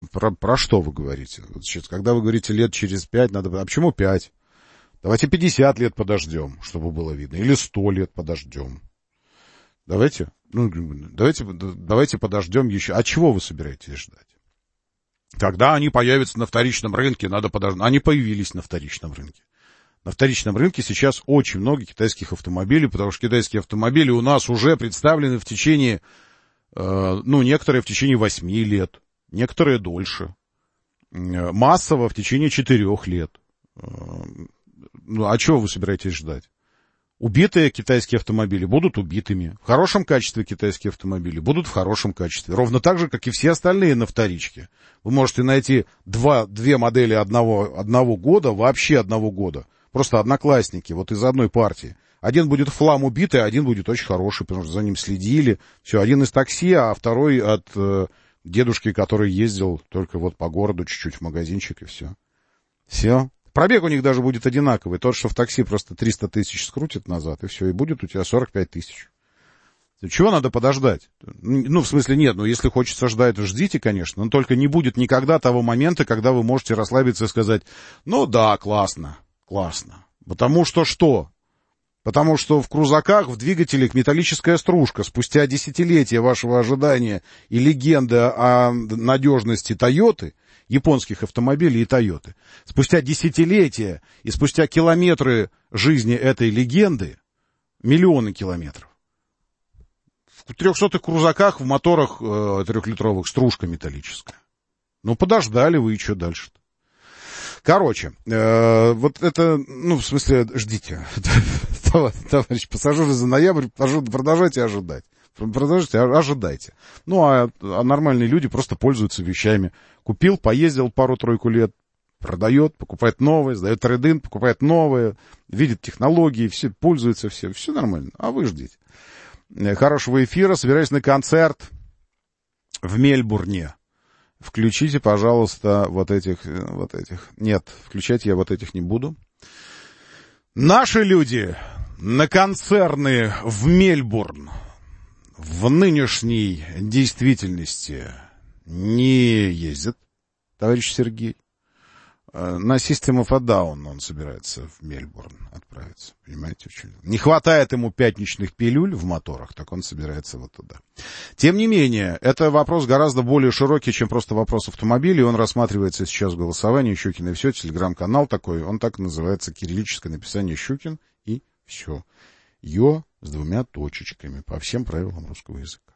Про что вы говорите? Вот сейчас, когда вы говорите лет через 5, надо... А почему 5? Давайте 50 лет подождем, чтобы было видно. Или 100 лет подождем. Давайте подождем еще. А чего вы собираетесь ждать? Когда они появятся на вторичном рынке, надо подождать. Они появились на вторичном рынке. На вторичном рынке сейчас очень много китайских автомобилей, потому что китайские автомобили у нас уже представлены в течение, некоторые в течение 8 лет, некоторые дольше. Массово в течение 4 лет. А чего вы собираетесь ждать? Убитые китайские автомобили будут убитыми. В хорошем качестве китайские автомобили будут в хорошем качестве. Ровно так же, как и все остальные на вторичке. Вы можете найти две модели одного года, вообще одного года. Просто одноклассники, вот из одной партии. Один будет в хлам убитый, а один будет очень хороший, потому что за ним следили. Все, один из такси, а второй от дедушки, который ездил только вот по городу чуть-чуть в магазинчик, и все. Все. Пробег у них даже будет одинаковый. Тот, что в такси просто 300 тысяч скрутит назад, и все, и будет у тебя 45 тысяч. Чего надо подождать? В смысле, нет, если хочется ждать, ждите, конечно, но только не будет никогда того момента, когда вы можете расслабиться и сказать, да, классно. Потому что что? Потому что в крузаках, в двигателях металлическая стружка. Спустя десятилетия вашего ожидания и легенды о надежности Тойоты, японских автомобилей и Тойоты, спустя десятилетия и спустя километры жизни этой легенды, миллионы километров, в 300-х крузаках в моторах 3-литровых стружка металлическая. Подождали вы, и что дальше-то? Короче, вот это, в смысле, ждите, товарищ пассажиры, за ноябрь продолжайте ожидать. Ожидайте. А нормальные люди просто пользуются вещами. Купил, поездил пару-тройку лет, продает, покупает новые, сдает трейд-ин, покупает новые, видит технологии, все пользуются, все нормально. А вы ждите. Хорошего эфира, собираюсь на концерт в Мельбурне. Включите, пожалуйста, вот этих. Нет, включать я вот этих не буду. Наши люди на концерны в Мельбурн в нынешней действительности не ездят, товарищ Сергей. На System of a Down он собирается в Мельбурн отправиться. Понимаете, очень. Не хватает ему пятничных пилюль в моторах, так он собирается вот туда. Тем не менее, это вопрос гораздо более широкий, чем просто вопрос автомобилей. Он рассматривается сейчас в голосовании. Щукин и все, телеграм-канал такой. Он так называется, кириллическое написание Щукин и все. Ё с 2 точечками по всем правилам русского языка.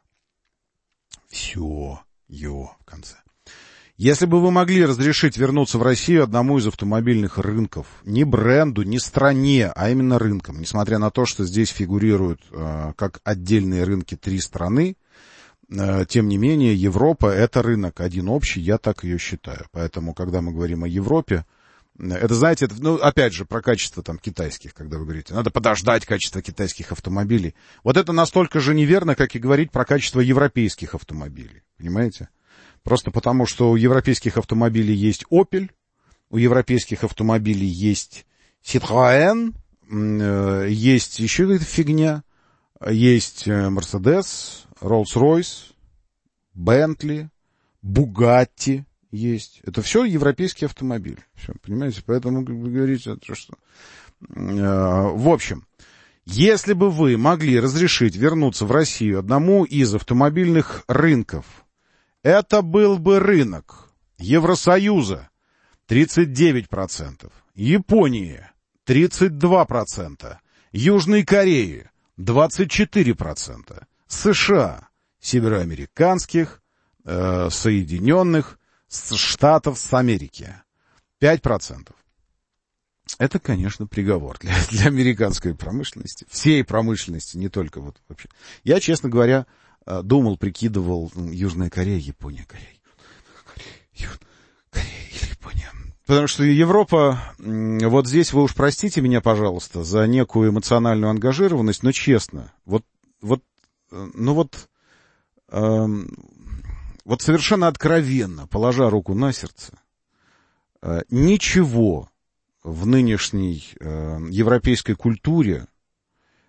Все. Ё в конце. Если бы вы могли разрешить вернуться в Россию одному из автомобильных рынков, не бренду, не стране, а именно рынкам, несмотря на то, что здесь фигурируют как отдельные рынки 3 страны, тем не менее Европа — это рынок один общий, я так ее считаю. Поэтому, когда мы говорим о Европе, это, знаете, опять же, про качество китайских, когда вы говорите, надо подождать качество китайских автомобилей. Вот это настолько же неверно, как и говорить про качество европейских автомобилей, понимаете? Просто потому, что у европейских автомобилей есть Opel, у европейских автомобилей есть Citroën, есть еще какая-то фигня, есть Mercedes, Rolls-Royce, Bentley, Bugatti есть. Это все европейские автомобили. Все, понимаете? Поэтому вы говорите, что... В общем, если бы вы могли разрешить вернуться в Россию одному из автомобильных рынков, это был бы рынок Евросоюза 39%, Японии 32%, Южной Кореи 24%, США, североамериканских, Соединенных Штатов с Америки 5%. Это, конечно, приговор для американской промышленности, всей промышленности, не только вот вообще. Я, честно говоря, думал, прикидывал Южная Корея, Япония, Южная Корея или Япония. Потому что Европа, вот здесь вы уж простите меня, пожалуйста, за некую эмоциональную ангажированность, но честно, вот совершенно откровенно, положа руку на сердце, ничего в нынешней европейской культуре,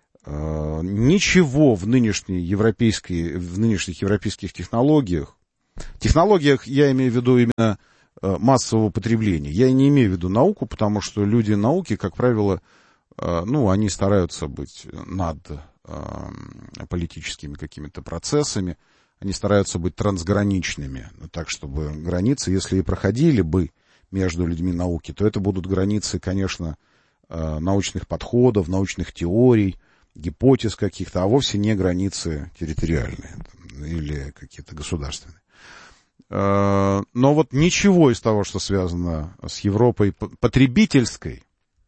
ничего в нынешних европейских технологиях Технологиях я имею в виду именно массового потребления. Я не имею в виду науку, потому что люди науки, как правило, они стараются быть над политическими какими-то процессами, они стараются быть трансграничными, так, чтобы границы, если и проходили бы между людьми науки, то это будут границы, конечно, научных подходов, научных теорий, гипотез каких-то, а вовсе не границы территориальные или какие-то государственные. Но вот ничего из того, что связано с Европой потребительской,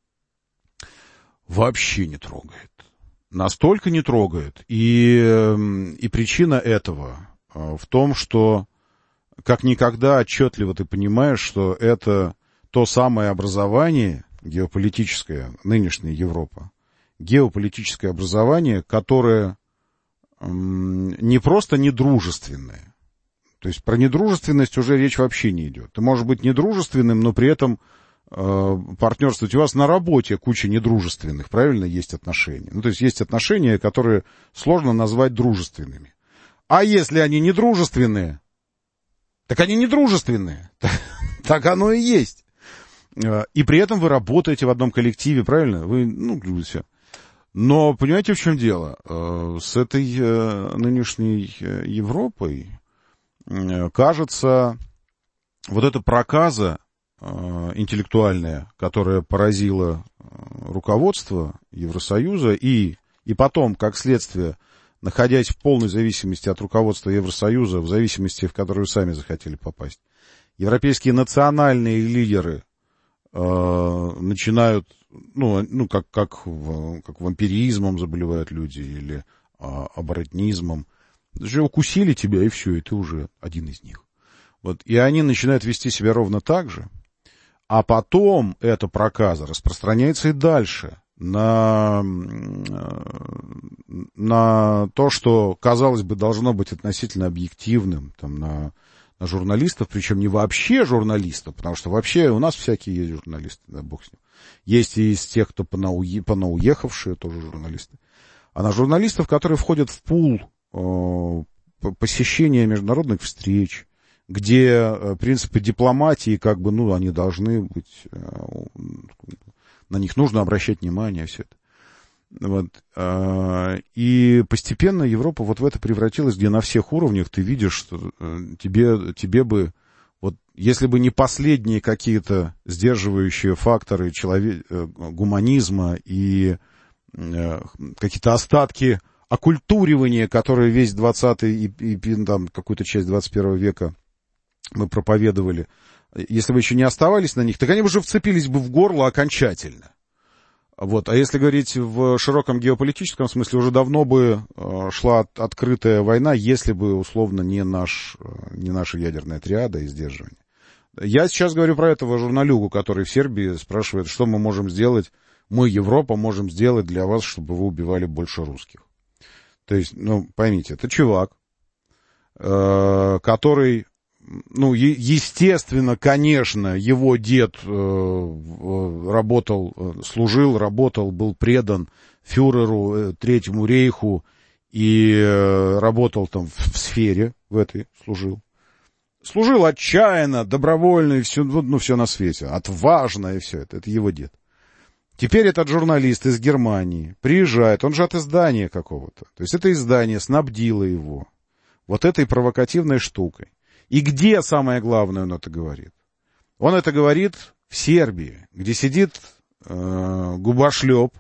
вообще не трогает. Настолько не трогает. И причина этого в том, что как никогда отчетливо ты понимаешь, что это то самое образование геополитическое, нынешняя Европа, геополитическое образование, которое не просто недружественное. То есть про недружественность уже речь вообще не идет. Ты можешь быть недружественным, но при этом партнерствовать. У вас на работе куча недружественных, правильно, есть отношения. То есть есть отношения, которые сложно назвать дружественными. А если они недружественные, так они недружественные. Так оно и есть. И при этом вы работаете в одном коллективе, правильно? Вы, все. Но понимаете, в чем дело? С этой нынешней Европой, кажется, вот эта проказа интеллектуальная, которая поразила руководство Евросоюза, и потом, как следствие, находясь в полной зависимости от руководства Евросоюза, в зависимости, в которую сами захотели попасть, европейские национальные лидеры начинают, как вампиризмом заболевают люди, или оборотнизмом. Даже укусили тебя, и все, и ты уже один из них. Вот. И они начинают вести себя ровно так же. А потом эта проказа распространяется и дальше на то, что, казалось бы, должно быть относительно объективным, на журналистов, причем не вообще журналистов, потому что вообще у нас всякие есть журналисты, да, бог с ним. Есть и из тех, кто понауехавшие, тоже журналисты. А на журналистов, которые входят в пул посещения международных встреч, где принципы дипломатии, они должны быть, на них нужно обращать внимание, все это. Вот. И постепенно Европа вот в это превратилась, где на всех уровнях ты видишь, что тебе бы, вот если бы не последние какие-то сдерживающие факторы гуманизма и какие-то остатки оккультуривания, которые весь 20-й и какую-то часть 21 века мы проповедовали, если бы еще не оставались на них, так они бы уже вцепились бы в горло окончательно. Вот. А если говорить в широком геополитическом смысле, уже давно бы шла открытая война, если бы, условно, не наша ядерная триада и сдерживание. Я сейчас говорю про этого журналюгу, который в Сербии спрашивает, что мы можем сделать, мы, Европа, можем сделать для вас, чтобы вы убивали больше русских. То есть, поймите, это чувак, который, естественно, конечно, его дед работал, был предан фюреру, Третьему рейху и работал там в сфере, в этой служил. Служил отчаянно, добровольно и все, все на свете, отважно и все это его дед. Теперь этот журналист из Германии приезжает, он же от издания какого-то. То есть это издание снабдило его вот этой провокативной штукой. И где, самое главное, он это говорит? Он это говорит в Сербии, где сидит губошлеп.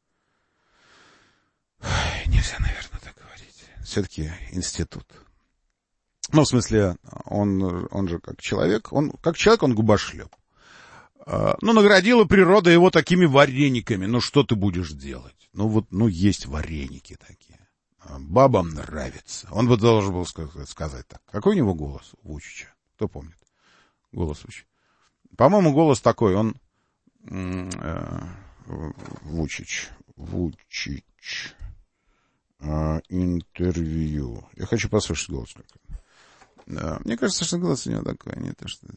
Нельзя, наверное, так говорить. Все-таки институт. В смысле, он же как человек, он губошлеп. Наградила природа его такими варениками. Что ты будешь делать? Есть вареники такие. Бабам нравится. Он бы должен был сказать так. Какой у него голос у Вучича? Кто помнит? Голос Вучича. По-моему, голос такой. Он Вучич. Интервью. Я хочу послушать голос. Мне кажется, что голос у него такой. Не то, что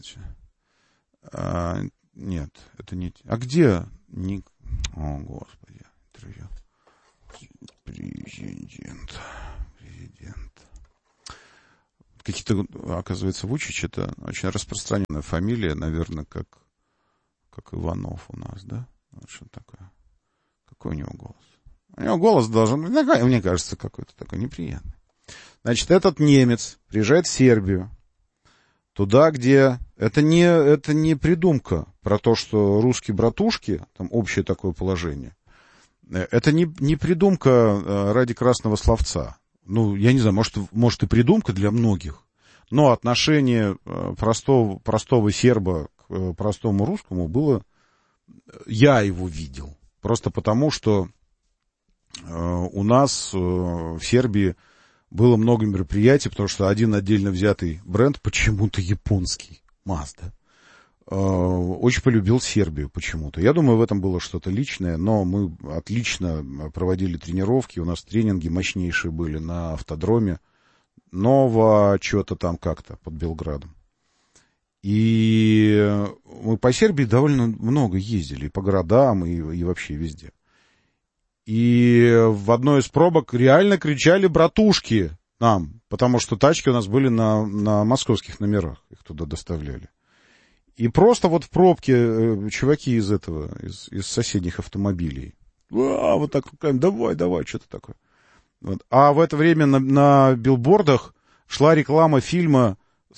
нет, это не... А где ник? О, Господи, интервью. Президент. какие-то, оказывается, Вучич — это очень распространенная фамилия, наверное, как Иванов у нас, да? Вот что такое. Какой у него голос? У него голос должен быть, мне кажется, какой-то такой неприятный. Значит, этот немец приезжает в Сербию, туда, где... Это не придумка про то, что русские братушки, там общее такое положение. Это не придумка ради красного словца. Ну, я не знаю, может и придумка для многих, но отношение простого серба к простому русскому было... Я его видел. Просто потому, что у нас в Сербии было много мероприятий, потому что один отдельно взятый бренд, почему-то японский, Mazda, очень полюбил Сербию почему-то. Я думаю, в этом было что-то личное, но мы отлично проводили тренировки, у нас тренинги мощнейшие были на автодроме Нова, что-то там как-то под Белградом. И мы по Сербии довольно много ездили, и по городам, и вообще везде. И в одной из пробок реально кричали братушки нам, потому что тачки у нас были на московских номерах, их туда доставляли. И просто вот в пробке чуваки из соседних автомобилей. Вот так руками, давай, что-то такое. Вот. А в это время на билбордах шла реклама фильма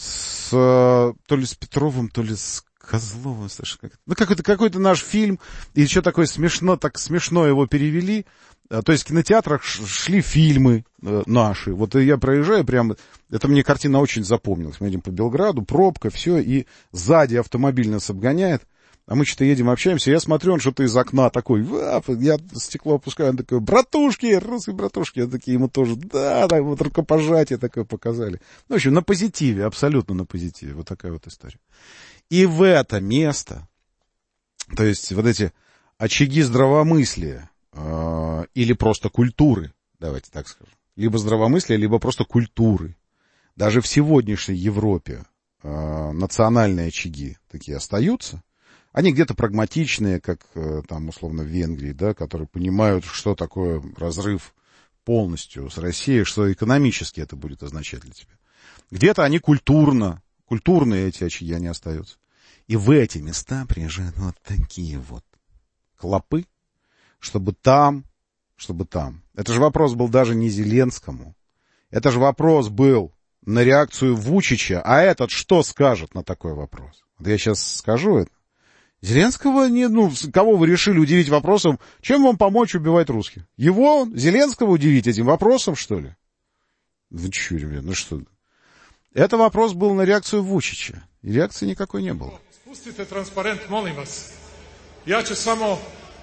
то ли с Петровым, то ли с Козловым. Ну, какой-то наш фильм, и еще такое так смешно его перевели. То есть в кинотеатрах шли фильмы наши. Вот я проезжаю прямо, это мне картина очень запомнилась. Мы едем по Белграду, пробка, все, и сзади автомобиль нас обгоняет. А мы что-то едем, общаемся, я смотрю, он что-то из окна такой, я стекло опускаю, он такой, братушки, русские братушки, я такие ему тоже, да, так вот рукопожатие такое показали. Ну, в общем, на позитиве, абсолютно на позитиве, вот такая вот история. И в это место, то есть вот эти очаги здравомыслия, или просто культуры, давайте так скажем, либо здравомыслия, либо просто культуры, даже в сегодняшней Европе национальные очаги такие остаются. Они где-то прагматичные, как там, условно, в Венгрии, да, которые понимают, что такое разрыв полностью с Россией, что экономически это будет означать для тебя. Где-то они культурные эти очаги, они остаются. И в эти места приезжают вот такие вот клопы, чтобы там. Это же вопрос был даже не Зеленскому. Это же вопрос был на реакцию Вучича. А этот что скажет на такой вопрос? Вот я сейчас скажу это. Зеленского, кого вы решили удивить вопросом, чем вам помочь убивать русских? Его, Зеленского удивить этим вопросом, что ли? Вы че, ребят, что? Это вопрос был на реакцию Вучича. И реакции никакой не было. Спустите транспарент, молим вас. Я ću samo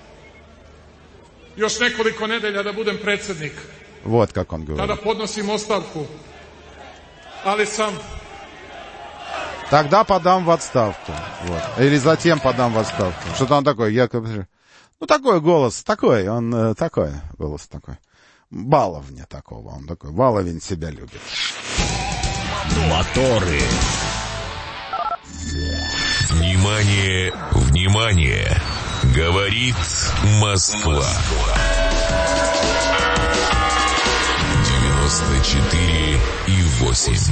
još nekoliko nedelja da budem predsjednik. Вот как он говорит. Tada podnosim ostavku. Ali sam... Тогда подам в отставку. Вот. Или затем подам в отставку. Что-то он такой, такой голос, голос такой. Баловня такого, он такой, баловень себя любит. Моторы. Внимание, внимание. Говорит Москва. 94,8.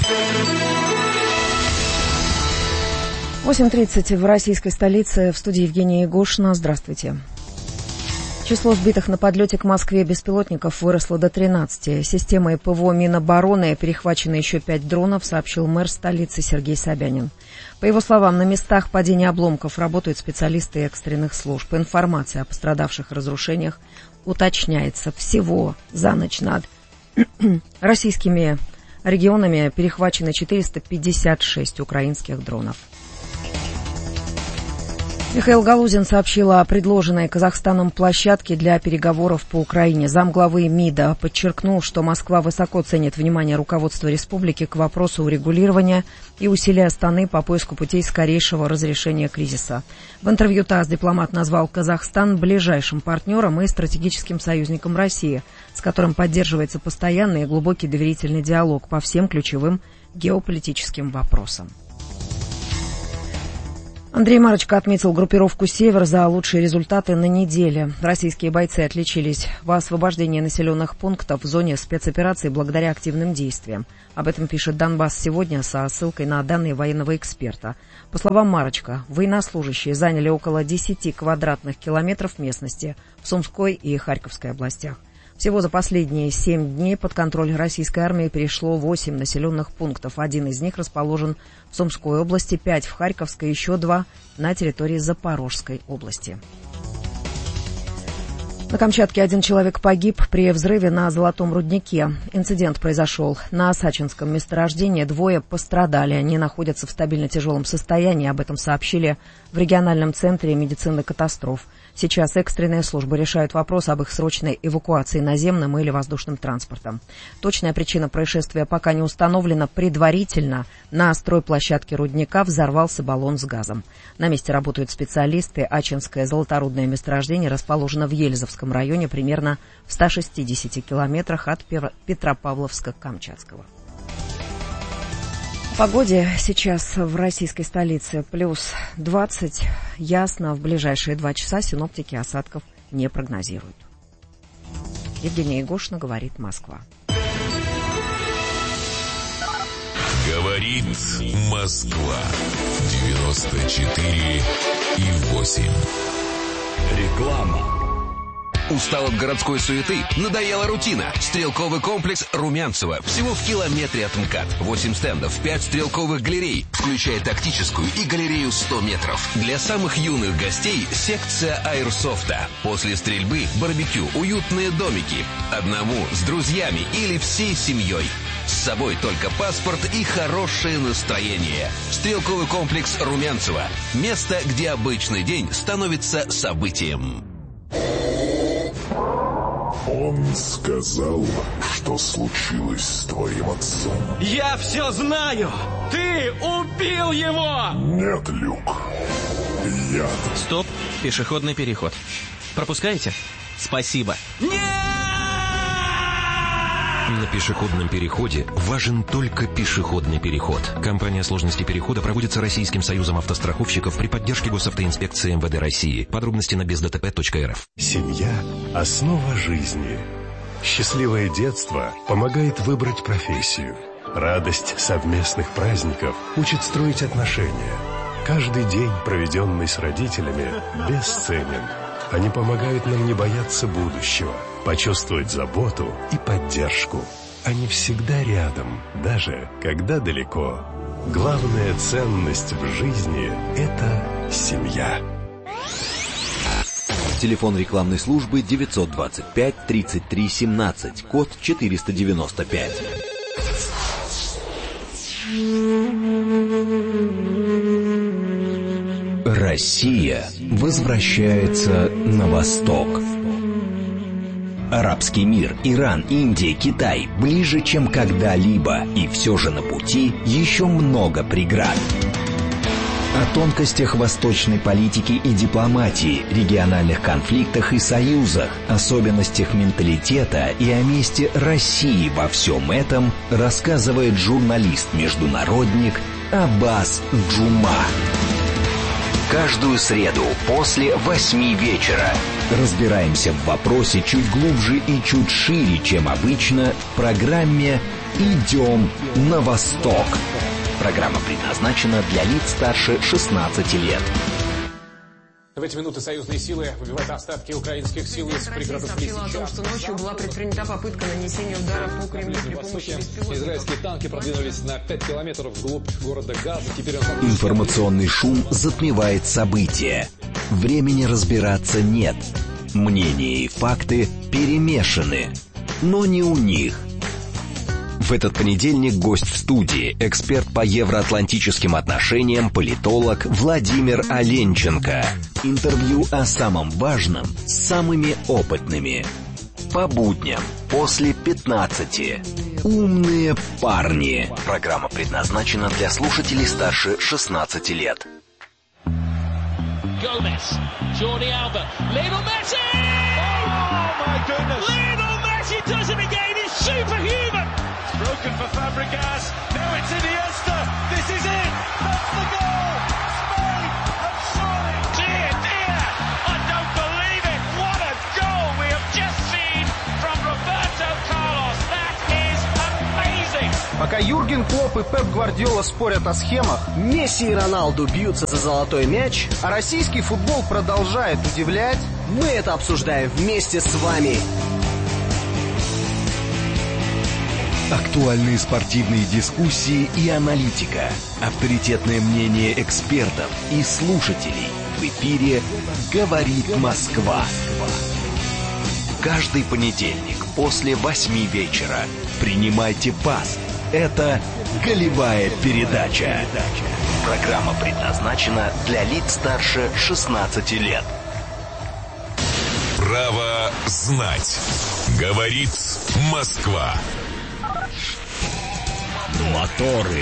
8:30 в российской столице. В студии Евгения Егошина. Здравствуйте. Число сбитых на подлете к Москве беспилотников выросло до 13. Системой ПВО Минобороны перехвачено еще 5 дронов, сообщил мэр столицы Сергей Собянин. По его словам, на местах падения обломков работают специалисты экстренных служб. Информация о пострадавших разрушениях уточняется. Всего за ночь над российскими регионами перехвачено 456 украинских дронов. Михаил Галузин сообщил о предложенной Казахстаном площадке для переговоров по Украине. Замглавы МИДа подчеркнул, что Москва высоко ценит внимание руководства республики к вопросу урегулирования и усилия Астаны по поиску путей скорейшего разрешения кризиса. В интервью ТАСС дипломат назвал Казахстан ближайшим партнером и стратегическим союзником России, с которым поддерживается постоянный и глубокий доверительный диалог по всем ключевым геополитическим вопросам. Андрей Марочка отметил группировку «Север» за лучшие результаты на неделе. Российские бойцы отличились в освобождении населенных пунктов в зоне спецоперации благодаря активным действиям. Об этом пишет «Донбасс сегодня» со ссылкой на данные военного эксперта. По словам Марочка, военнослужащие заняли около 10 квадратных километров местности в Сумской и Харьковской областях. Всего за последние 7 дней под контроль российской армии перешло 8 населенных пунктов. Один из них расположен в Сумской области, 5 в Харьковской, еще 2 на территории Запорожской области. На Камчатке 1 человек погиб при взрыве на золотом руднике. Инцидент произошел на Сачинском месторождении. 2 пострадали. Они находятся в стабильно тяжелом состоянии. Об этом сообщили в региональном центре медицины катастроф. Сейчас экстренные службы решают вопрос об их срочной эвакуации наземным или воздушным транспортом. Точная причина происшествия пока не установлена. Предварительно на стройплощадке рудника взорвался баллон с газом. На месте работают специалисты. Ачинское золоторудное месторождение расположено в Ельзовском районе, примерно в 160 километрах от Петропавловска-Камчатского. О погоде сейчас в российской столице плюс 20. Ясно, в ближайшие 2 часа синоптики осадков не прогнозируют. Евгения Егошина, говорит Москва. Говорит Москва. 94,8. Реклама. Устал от городской суеты? Надоела рутина? Стрелковый комплекс Румянцево. Всего в километре от МКАД. 8 стендов, 5 стрелковых галерей, включая тактическую и галерею 100 метров. Для самых юных гостей секция аэрсофта. После стрельбы барбекю, уютные домики. Одному, с друзьями или всей семьей. С собой только паспорт и хорошее настроение. Стрелковый комплекс Румянцево. Место, где обычный день становится событием. Он сказал, что случилось с твоим отцом. Я все знаю! Ты убил его! Нет, Люк. Я... Стоп, пешеходный переход. Пропускаете? Спасибо. Нет! На пешеходном переходе важен только пешеходный переход. Компания сложности перехода проводится Российским союзом автостраховщиков при поддержке Госавтоинспекции МВД России. Подробности на бездтп.рф. Семья – основа жизни. Счастливое детство помогает выбрать профессию. Радость совместных праздников учит строить отношения. Каждый день, проведенный с родителями, бесценен. Они помогают нам не бояться будущего, почувствовать заботу и поддержку. Они всегда рядом, даже когда далеко. Главная ценность в жизни – это семья. Телефон рекламной службы 925-33-17, код 495. Россия возвращается на восток. Арабский мир, Иран, Индия, Китай ближе, чем когда-либо, и все же на пути еще много преград. О тонкостях восточной политики и дипломатии, региональных конфликтах и союзах, особенностях менталитета и о месте России во всем этом рассказывает журналист-международник Аббас Джума. Каждую среду после 8 вечера разбираемся в вопросе чуть глубже и чуть шире, чем обычно, в программе «Идем на восток». Программа предназначена для лиц старше 16 лет. В эти минуты союзные силы выбивают остатки украинских сил из пригородов Лисича. О том, что ночью была предпринята попытка нанесения удара по Кремлю при помощи беспилотников. Израильские танки продвинулись на 5 километров вглубь города Газа. Теперь Информационный шум затмевает события. Времени разбираться нет. Мнения и факты перемешаны. Но не у них. В этот понедельник гость в студии, эксперт по евроатлантическим отношениям, политолог Владимир Оленченко. Интервью о самом важном с самыми опытными. По будням после 15. Умные парни. Программа предназначена для слушателей старше 16 лет. Gomez, Jordi Alba, Lionel Messi! Oh my goodness! Lionel Messi does it again. He's superhuman. Broken for Fabregas. Now it's Iniesta. This is it. That's the goal. Spain have Юрген Клопп и Пеп Гвардиола спорят о схемах, Месси и Роналду бьются за золотой мяч, а российский футбол продолжает удивлять. Мы это обсуждаем вместе с вами. Актуальные спортивные дискуссии и аналитика. Авторитетное мнение экспертов и слушателей. В эфире «Говорит Москва». Каждый понедельник после 8 вечера. Принимайте пас. Это «Голевая передача». Программа предназначена для лиц старше 16 лет. Право знать. Говорит Москва. Моторы.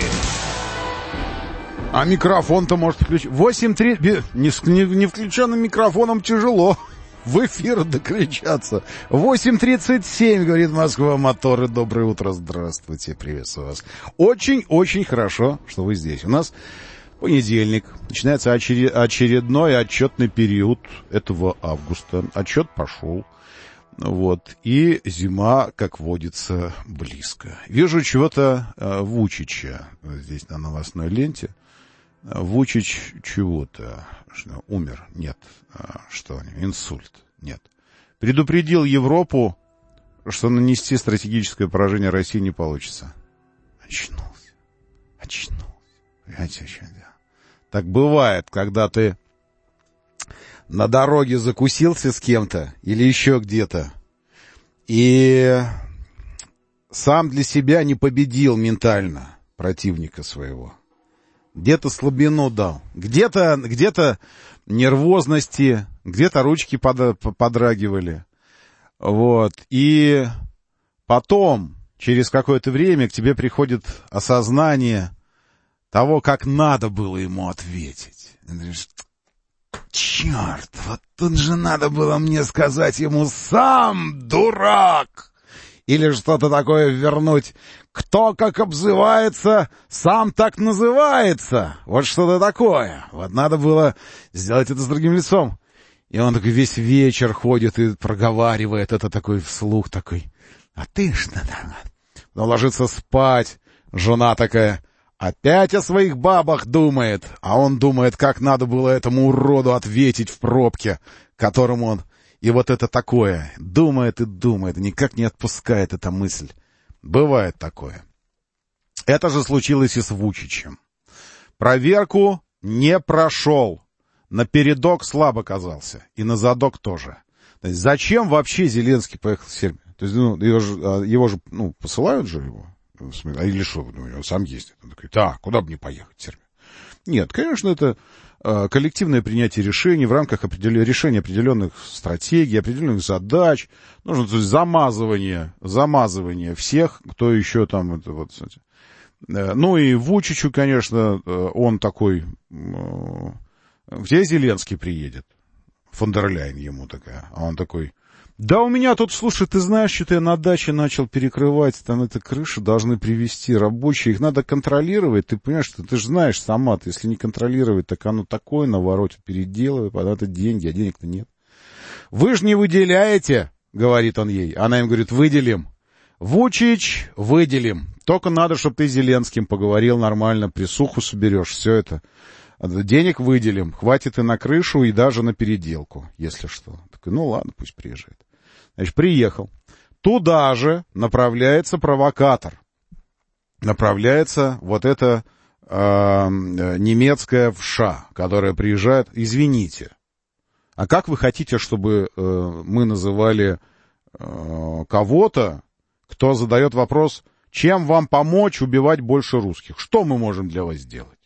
А микрофон-то может включить. 8.3... Не включенным микрофоном тяжело в эфир докричаться. 8.37, говорит Москва, моторы. Доброе утро, здравствуйте, приветствую вас. Очень-очень хорошо, что вы здесь. У нас понедельник. Начинается очередной отчетный период этого августа. Отчет пошел. Вот. И зима, как водится, близко. Вижу чего-то Вучича здесь на новостной ленте. Вучич чего-то. Умер? Нет. Что? Инсульт? Нет. Предупредил Европу, что нанести стратегическое поражение России не получится. Очнулся. Так бывает, когда ты на дороге закусился с кем-то или еще где-то, и сам для себя не победил ментально противника своего. Где-то слабину дал, где-то нервозности, где-то ручки подрагивали. Вот. И потом, через какое-то время, к тебе приходит осознание того, как надо было ему ответить. Черт, вот тут же надо было мне сказать ему: сам дурак! Или что-то такое вернуть. Кто как обзывается, сам так называется. Вот что-то такое. Вот надо было сделать это с другим лицом. И он такой весь вечер ходит и проговаривает это такой вслух такой. А ты что там? Он ложится спать. Жена такая... Опять о своих бабах думает, а он думает, как надо было этому уроду ответить в пробке, которому он... И вот это такое. Думает и думает, никак не отпускает эта мысль. Бывает такое. Это же случилось и с Вучичем. Проверку не прошел. На передок слабо казался. И на задок тоже. То есть зачем вообще Зеленский поехал в Сербию? То есть, его же посылают же его. Или что, он сам ездит. Он такой: так, куда бы не поехать в Сербию? Нет, конечно, это коллективное принятие решений в рамках решения определенных стратегий, определенных задач. Нужно, то есть, замазывание всех, кто еще там... Это вот, кстати. Ну и Вучичу, конечно, он такой... Где Зеленский приедет? Фон дер Ляйен ему такая. А он такой... Да у меня тут, слушай, ты знаешь, что я на даче начал перекрывать, там это крышу должны привезти рабочие, их надо контролировать, ты понимаешь, что ты же знаешь сама, ты если не контролировать, так оно такое наворотит, переделывай, под это деньги, а денег-то нет. Вы же не выделяете, говорит он ей, она им говорит: выделим. Вучич, выделим, только надо, чтобы ты с Зеленским поговорил нормально, присуху соберешь, все это. Денег выделим, хватит и на крышу, и даже на переделку, если что. Такой: ну ладно, пусть приезжает. Значит, приехал. Туда же направляется провокатор. Направляется вот эта немецкая вша, которая приезжает. Извините, а как вы хотите, чтобы мы называли кого-то, кто задает вопрос: чем вам помочь убивать больше русских? Что мы можем для вас сделать?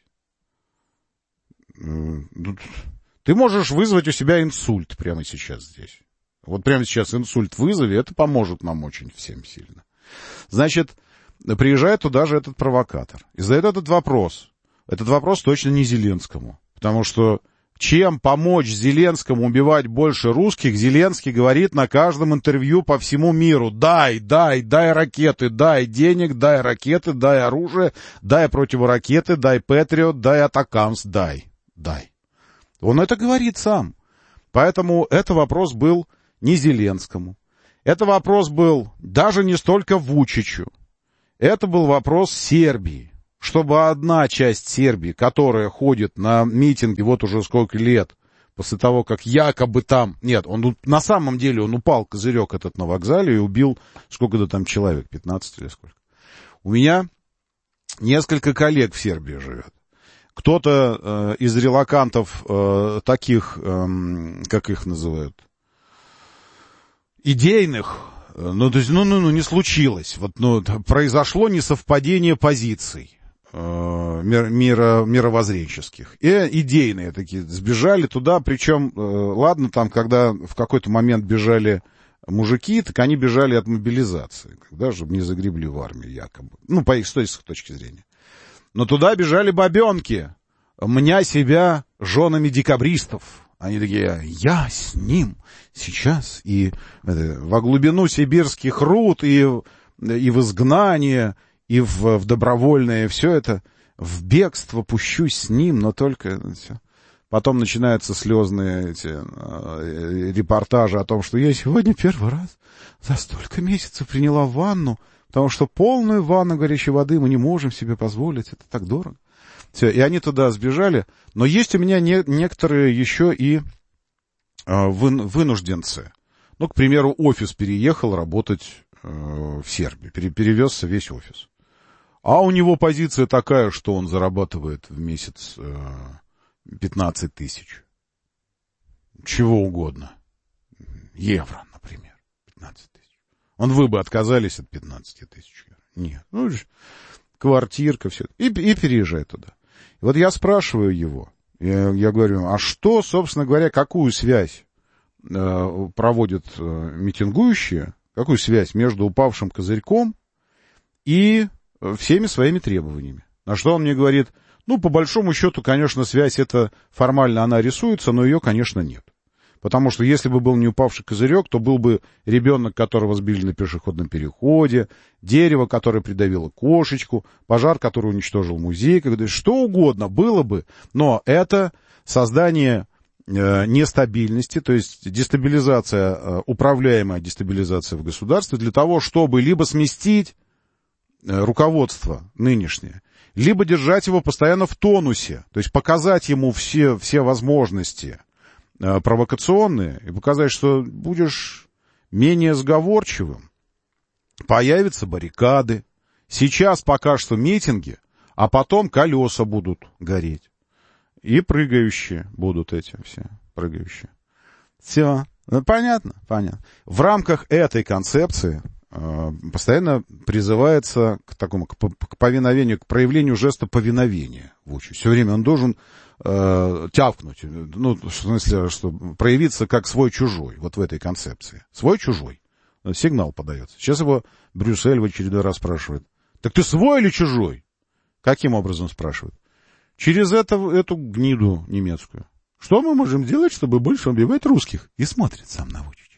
Ты можешь вызвать у себя инсульт прямо сейчас здесь. Вот прямо сейчас инсульт вызови, это поможет нам очень всем сильно. Значит, приезжает туда же этот провокатор и задает этот вопрос. Этот вопрос точно не Зеленскому. Потому что чем помочь Зеленскому убивать больше русских, Зеленский говорит на каждом интервью по всему миру: дай ракеты, дай денег, дай ракеты, дай оружие, дай противоракеты, дай Патриот, дай Атакамс, дай. Он это говорит сам. Поэтому это вопрос был не Зеленскому. Это вопрос был даже не столько Вучичу. Это был вопрос Сербии. Чтобы одна часть Сербии, которая ходит на митинги вот уже сколько лет, после того, как якобы там... Нет, на самом деле он упал, козырек этот на вокзале, и убил сколько-то там человек, 15 или сколько. У меня несколько коллег в Сербии живет. Кто-то из релокантов таких, как их называют, идейных, то есть, не случилось. Произошло несовпадение позиций мировоззренческих. И идейные такие сбежали туда, причем, ладно, там, когда в какой-то момент бежали мужики, так они бежали от мобилизации, когда же не загребли в армию якобы. По их исторической точке зрения. Но туда бежали бабенки, мня себя женами декабристов. Они такие, я с ним сейчас и во глубину сибирских руд, и в изгнание, и в добровольное, все это, в бегство пущусь с ним, но только... Потом начинаются слезные репортажи о том, что я сегодня первый раз за столько месяцев приняла ванну, потому что полную ванну горячей воды мы не можем себе позволить, это так дорого. Все, и они туда сбежали. Но есть у меня некоторые еще и вынужденцы. К примеру, офис переехал работать в Сербию, перевезся весь офис. А у него позиция такая, что он зарабатывает в месяц 15 тысяч. Чего угодно. Евро, например. 15 тысяч. Вы бы отказались от 15 тысяч евро? Нет. Квартирка, все. И переезжай туда. И вот я спрашиваю его. Я говорю, а что, собственно говоря, какую связь проводят митингующие, какую связь между упавшим козырьком и всеми своими требованиями? На что он мне говорит, по большому счету, конечно, связь эта формально она рисуется, но ее, конечно, нет. Потому что если бы был не упавший козырек, то был бы ребенок, которого сбили на пешеходном переходе, дерево, которое придавило кошечку, пожар, который уничтожил музей, что угодно было бы, но это создание нестабильности, то есть дестабилизация, управляемая дестабилизация в государстве для того, чтобы либо сместить руководство нынешнее, либо держать его постоянно в тонусе, то есть показать ему все возможности провокационные и показать, что будешь менее сговорчивым. Появятся баррикады. Сейчас пока что митинги, а потом колеса будут гореть. И прыгающие будут эти все, прыгающие. Все, понятно. В рамках этой концепции постоянно призывается к повиновению, к проявлению жеста повиновения в учу. Все время он должен тявкнуть, в смысле, что проявиться как свой-чужой, вот в этой концепции. Свой-чужой. Сигнал подается. Сейчас его Брюссель в очередной раз спрашивает. Так ты свой или чужой? Каким образом спрашивает? Через эту гниду немецкую. Что мы можем сделать, чтобы больше убивать русских? И смотрит сам на Вучича.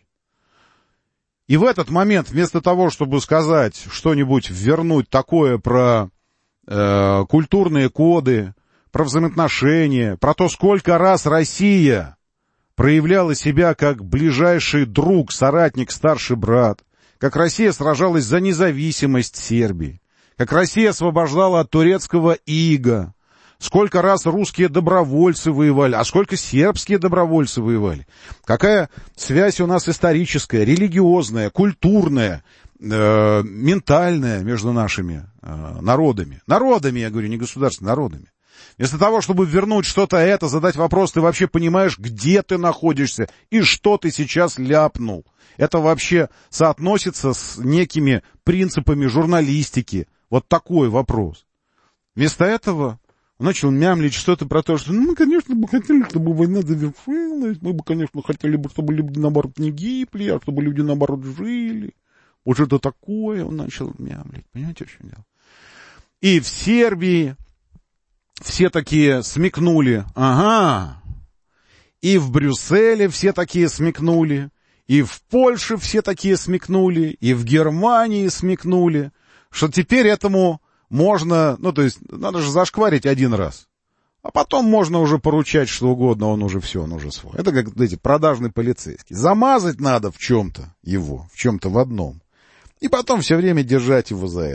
И в этот момент, вместо того, чтобы сказать что-нибудь, вернуть такое про культурные коды, про взаимоотношения, про то, сколько раз Россия проявляла себя как ближайший друг, соратник, старший брат, как Россия сражалась за независимость Сербии, как Россия освобождала от турецкого ига, сколько раз русские добровольцы воевали, а сколько сербские добровольцы воевали. Какая связь у нас историческая, религиозная, культурная, ментальная между нашими народами. Народами, я говорю, не государствами, народами. Вместо того, чтобы вернуть что-то это, задать вопрос, ты вообще понимаешь, где ты находишься и что ты сейчас ляпнул. Это вообще соотносится с некими принципами журналистики. Вот такой вопрос. Вместо этого он начал мямлить что-то про то, что мы, конечно, бы хотели, чтобы война завершилась, мы бы, конечно, хотели бы, чтобы люди, наоборот, не гибли, а чтобы люди, наоборот, жили. Вот что-то такое он начал мямлить. Понимаете, в чем дело? И в Сербии все такие смекнули, ага, и в Брюсселе все такие смекнули, и в Польше все такие смекнули, и в Германии смекнули, что теперь этому можно, то есть надо же зашкварить один раз, а потом можно уже поручать что угодно, он уже свой. Это как эти продажные полицейские. Замазать надо в чем-то его, в чем-то в одном, и потом все время держать его за это.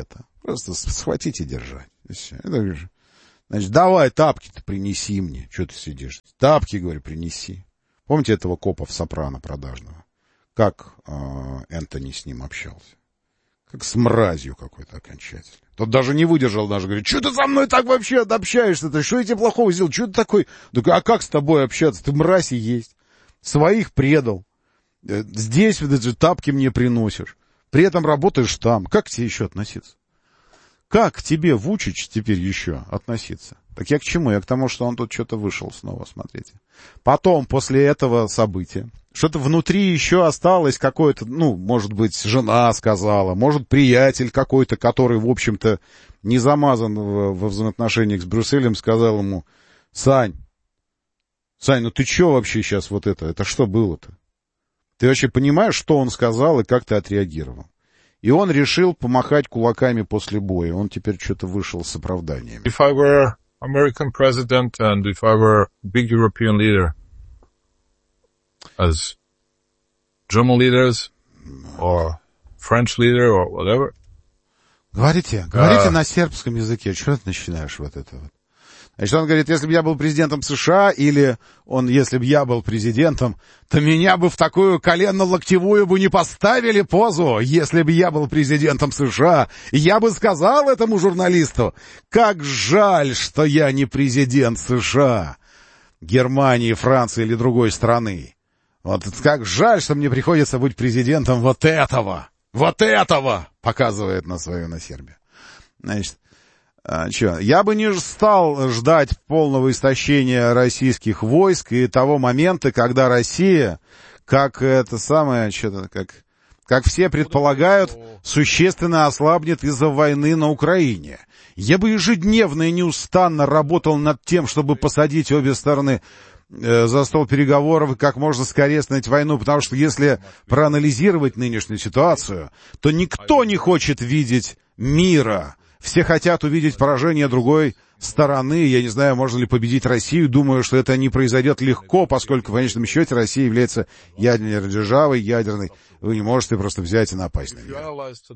Просто схватить и держать. И все. Это, значит, давай тапки-то принеси мне. Что ты сидишь? Тапки, говорю, принеси. Помните этого копа в «Сопрано» продажного? Как Энтони с ним общался? Как с мразью какой-то окончательно. Тот даже не выдержал, даже говорит, что ты со мной так вообще общаешься-то? Что я тебе плохого сделал? Что ты такой? А как с тобой общаться? Ты мразь и есть. Своих предал. Здесь вот тапки мне приносишь. При этом работаешь там. Как к тебе еще относиться? Как к тебе, Вучич, теперь еще относиться? Так я к чему? Я к тому, что он тут что-то вышел снова, смотрите. Потом, после этого события, что-то внутри еще осталось какое-то, ну, может быть, жена сказала, может, приятель какой-то, который, в общем-то, не замазан во взаимоотношениях с Брюсселем, сказал ему, Сань, ну ты че вообще сейчас вот это что было-то? Ты вообще понимаешь, что он сказал и как ты отреагировал? И он решил помахать кулаками после боя. Он теперь что-то вышел с оправданиями. If I were American president and if I were big European leader, as German leaders or French leader or whatever. Говорите на сербском языке. Что ты начинаешь вот это вот? Значит, он говорит, если бы я был президентом США, или если бы я был президентом, то меня бы в такую коленно-локтевую бы не поставили позу. Если бы я был президентом США, я бы сказал этому журналисту, как жаль, что я не президент США, Германии, Франции или другой страны. Вот как жаль, что мне приходится быть президентом вот этого, показывает на Сербию. Значит, я бы не стал ждать полного истощения российских войск и того момента, когда Россия, как все предполагают, существенно ослабнет из-за войны на Украине. Я бы ежедневно и неустанно работал над тем, чтобы посадить обе стороны за стол переговоров и как можно скорее остановить войну, потому что если проанализировать нынешнюю ситуацию, то никто не хочет видеть мира. Все хотят увидеть поражение другой стороны. Я не знаю, можно ли победить Россию. Думаю, что это не произойдет легко, поскольку в конечном счете Россия является ядерной державой, ядерной. Вы не можете просто взять и напасть на нее.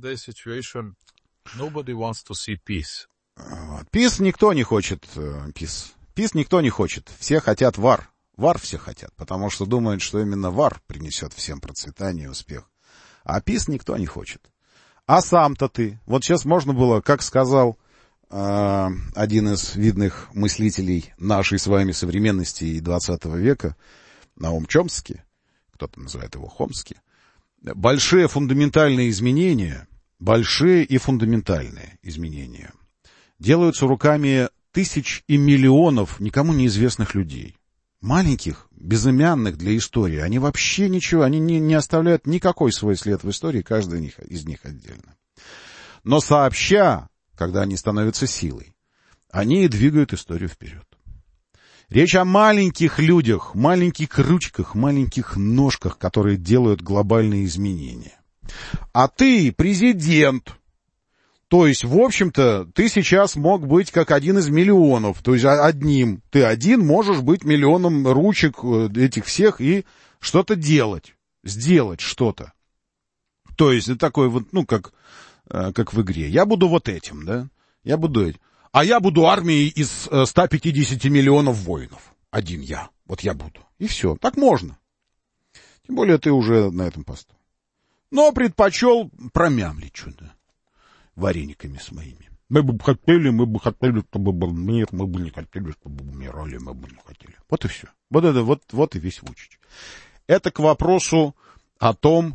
Пис никто не хочет. Пис никто не хочет. Все хотят вар. Вар все хотят, потому что думают, что именно вар принесет всем процветание и успех. А пис никто не хочет. А сам-то ты. Вот сейчас можно было, как сказал один из видных мыслителей нашей с вами современности и 20 века, Наум Чомски, кто-то называет его Хомски, большие и фундаментальные изменения делаются руками тысяч и миллионов никому неизвестных людей. Маленьких, безымянных для истории. Они вообще ничего, они не оставляют никакой свой след в истории, каждый из них отдельно. Но сообща, когда они становятся силой, они двигают историю вперед. Речь о маленьких людях, маленьких ручках, маленьких ножках, которые делают глобальные изменения. А ты президент. То есть, в общем-то, ты сейчас мог быть как один из миллионов. То есть, ты один можешь быть миллионом ручек этих всех и что-то делать. Сделать что-то. То есть, это такое вот, как в игре. Я буду вот этим, да? Я буду этим. А я буду армией из 150 миллионов воинов. Один я. Вот я буду. И все. Так можно. Тем более, ты уже на этом посту. Но предпочел промямлить что-то. Варениками с моими. Мы бы хотели, чтобы был мир, мы бы не хотели, чтобы умирали, мы бы не хотели. Вот и все. Вот и весь Вучич. Это к вопросу о том,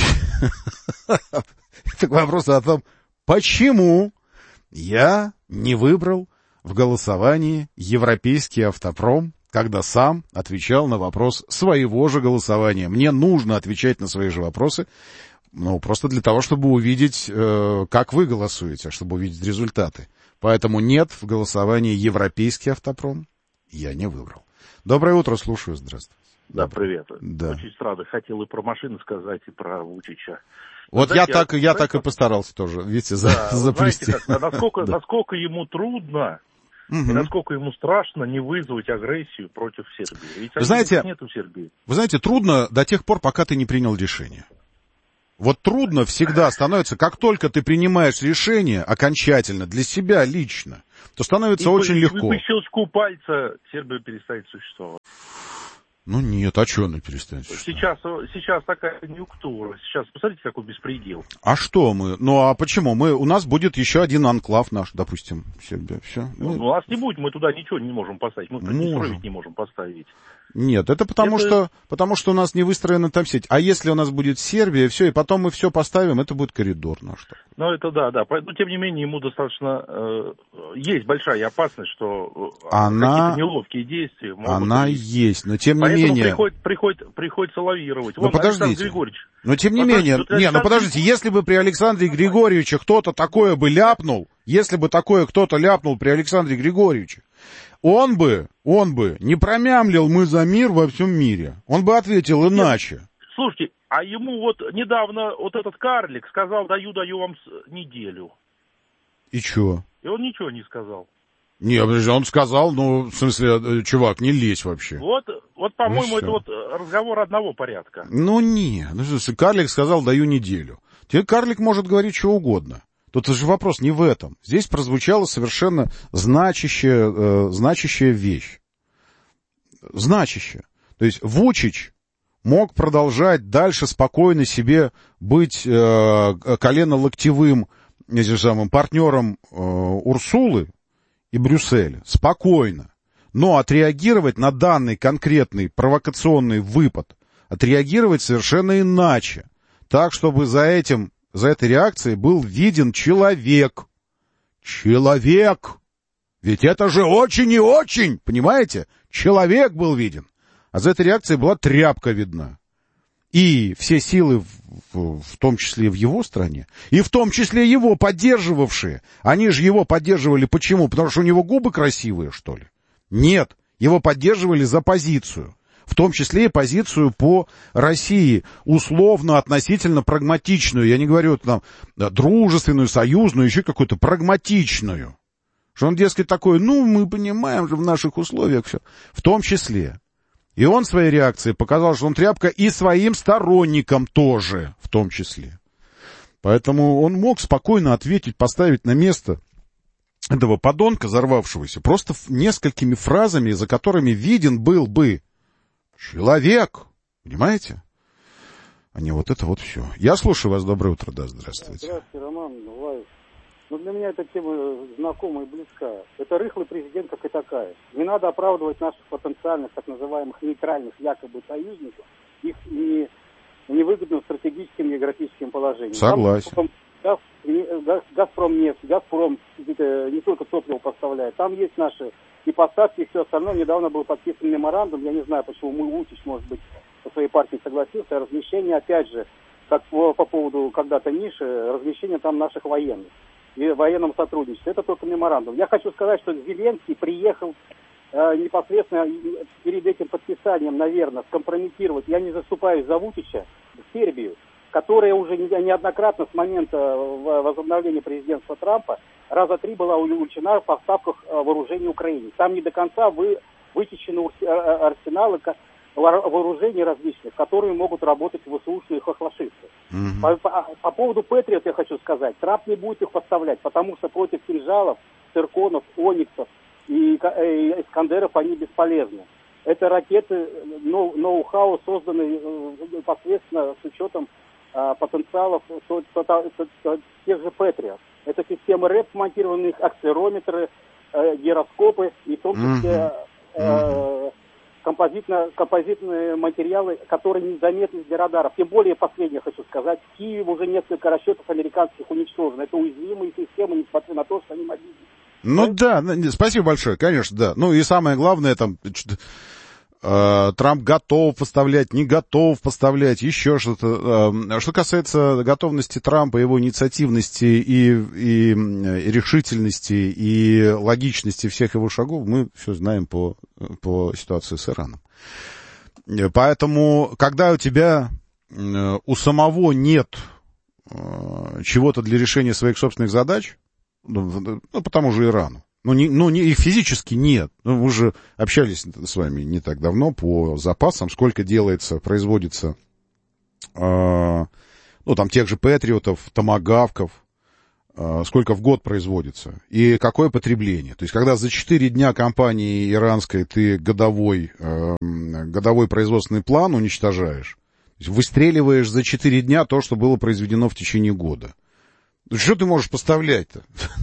почему я не выбрал в голосовании европейский автопром, когда сам отвечал на вопрос своего же голосования. Мне нужно отвечать на свои же вопросы, просто для того, чтобы увидеть, как вы голосуете, чтобы увидеть результаты. Поэтому нет в голосовании европейский автопром я не выбрал. Доброе утро, слушаю, здравствуйте. Да, привет. Да. Очень рада. Хотел и про машины сказать, и про Вучича. Вот знаете, я так и постарался тоже, видите, заплести. Насколько ему трудно, и насколько ему страшно не вызвать агрессию против Сербии. Ведь вы знаете, нет у Сербии. Вы знаете, трудно до тех пор, пока ты не принял решение. Вот трудно всегда становится, как только ты принимаешь решение окончательно для себя лично, то становится очень легко. По щелчку пальца Сербия перестает существовать. Ну нет, а что она перестанет существовать? Сейчас такая конъюнктура. Сейчас, посмотрите, какой беспредел. А что мы? Ну а почему? У нас будет еще один анклав наш, допустим, Сербия. Все. Ну, у нас не будет, мы туда ничего не можем поставить. Мы Приднестровье не можем поставить. Нет, это потому что у нас не выстроена там сеть. А если у нас будет Сербия, все, и потом мы все поставим, это будет коридор наш. Ну, это да. Но, тем не менее, ему достаточно... есть большая опасность, что какие-то неловкие действия могут Она быть. есть, но тем не менее... Приходится лавировать. Ну, подождите. Но тем не менее... подождите, если бы при Александре Григорьевиче кто-то такое бы ляпнул, если бы такое кто-то ляпнул при Александре Григорьевиче, он бы не промямлил «мы за мир во всем мире». Он бы ответил иначе. Слушайте, а ему вот недавно вот этот карлик сказал, даю вам неделю. И чё? И он ничего не сказал. Не, он сказал, в смысле, чувак, не лезь вообще. Вот по-моему, это вот разговор одного порядка. Карлик сказал, даю неделю. Теперь карлик может говорить что угодно. Тут же вопрос не в этом. Здесь прозвучала совершенно значащая вещь. Значащая. То есть Вучич мог продолжать дальше спокойно себе быть колено-локтевым партнером Урсулы и Брюсселя. Спокойно. Но отреагировать на данный конкретный провокационный выпад, отреагировать совершенно иначе. Так, чтобы за этой реакцией был виден человек. Человек! Ведь это же очень и очень, понимаете? Человек был виден. А за этой реакцией была тряпка видна. И все силы, в том числе в его стране, и в том числе его поддерживавшие, они же его поддерживали почему? Потому что у него губы красивые, что ли? Нет, его поддерживали за позицию. В том числе и позицию по России, условно, относительно прагматичную. Я не говорю там дружественную, союзную, еще какую-то прагматичную. Что он, дескать, такой, мы понимаем же в наших условиях все. В том числе. И он своей реакцией показал, что он тряпка и своим сторонникам тоже, в том числе. Поэтому он мог спокойно ответить, поставить на место этого подонка, взорвавшегося, просто несколькими фразами, за которыми виден был бы человек, понимаете? А не вот это вот все. Я слушаю вас, доброе утро, да, здравствуйте. Здравствуйте, Роман, Влаев. Для меня эта тема знакома и близка. Это рыхлый президент, как и такая. Не надо оправдывать наших потенциальных, так называемых, нейтральных якобы союзников, их невыгодным стратегическим географическим положением. Согласен. Газпром нефть, Газпром не только топливо поставляет, там есть наши и поставки, и все остальное. Недавно был подписан меморандум, я не знаю, почему Вучич, может быть, по своей партии согласился, размещение, опять же, как по поводу когда-то ниши, размещение там наших военных и военном сотрудничестве. Это только меморандум. Я хочу сказать, что Зеленский приехал непосредственно перед этим подписанием, наверное, скомпрометировать, я не заступаюсь за Вучича, Сербию, которая уже неоднократно с момента возобновления президентства Трампа раза 3 была увеличена в поставках вооружений Украине. Там не до конца вытечены арсеналы вооружений различных, которые могут работать в ВСУшные хохлашисты. По поводу Патриот я хочу сказать, Трамп не будет их поставлять, потому что против кинжалов, цирконов, ониксов и Искандеров они бесполезны. Это ракеты, ноу-хау, созданные непосредственно с учетом потенциалов тех же Патриот. Это системы РЭП, смонтированные, акселерометры, гироскопы и в том числе композитные материалы, которые незаметны для радаров. Тем более, последнее хочу сказать, в Киеве уже несколько расчетов американских уничтожено. Это уязвимые системы, несмотря на то, что они мобильны. Да, спасибо большое, конечно, да. И самое главное, там, Трамп готов поставлять, не готов поставлять, еще что-то. Что касается готовности Трампа, его инициативности и решительности, и логичности всех его шагов, мы все знаем по ситуации с Ираном. Поэтому, когда у тебя у самого нет чего-то для решения своих собственных задач, по тому же Ирану, их физически нет. Мы же общались с вами не так давно по запасам, сколько производится ну, там, тех же Патриотов, томагавков, сколько в год производится, и какое потребление. То есть, когда за 4 дня компании иранской ты годовой производственный план уничтожаешь, то есть выстреливаешь за 4 дня то, что было произведено в течение года. Что ты можешь поставлять-то?